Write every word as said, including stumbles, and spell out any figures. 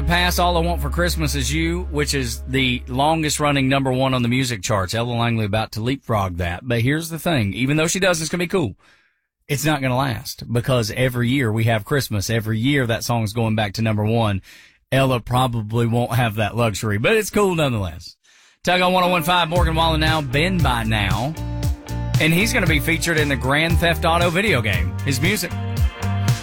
pass All I Want for Christmas Is You, which is the longest running number one on the music charts. Ella Langley about to leapfrog that. But here's the thing. Even though she does, it's going to be cool. It's not going to last because every year we have Christmas. Every year that song's going back to number one. Ella probably won't have that luxury, but it's cool nonetheless. Tug on one oh one point five, Morgan Wallen now, Ben by now. And he's going to be featured in the Grand Theft Auto video game. His music